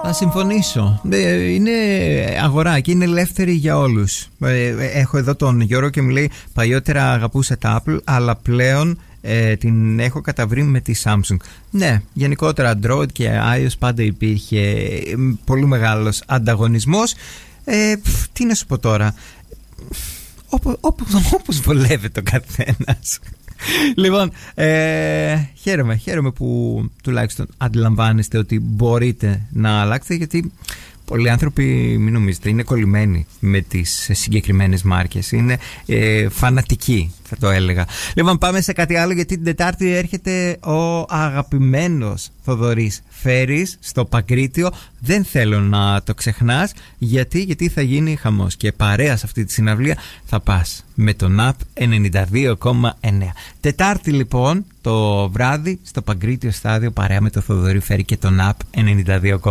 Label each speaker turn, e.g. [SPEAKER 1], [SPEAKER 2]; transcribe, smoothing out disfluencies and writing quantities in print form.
[SPEAKER 1] Θα συμφωνήσω. Είναι αγορά και είναι ελεύθερη για όλους. Έχω εδώ τον Γιώργο και μου λέει παλιότερα αγαπούσα τα Apple, αλλά πλέον την έχω καταβρει με τη Samsung. Ναι, γενικότερα Android και iOS πάντα υπήρχε πολύ μεγάλος ανταγωνισμός. Τι να σου πω τώρα, όπως βολεύεται ο καθένας. Λοιπόν, χαίρομαι που τουλάχιστον αντιλαμβάνεστε ότι μπορείτε να αλλάξετε, γιατί πολλοί άνθρωποι, μην νομίζετε, είναι κολλημένοι με τις συγκεκριμένες μάρκες. Είναι φανατικοί, θα το έλεγα. Λοιπόν, πάμε σε κάτι άλλο, γιατί την Τετάρτη έρχεται ο αγαπημένος Θοδωρής Φέρης στο Παγκρίτιο. Δεν θέλω να το ξεχνάς, γιατί θα γίνει χαμός. Και παρέα σε αυτή τη συναυλία θα πας με τον ΑΠ 92,9. Τετάρτη λοιπόν το βράδυ στο Παγκρίτιο στάδιο, παρέα με τον Θοδωρή Φέρη και τον ΑΠ 92,9.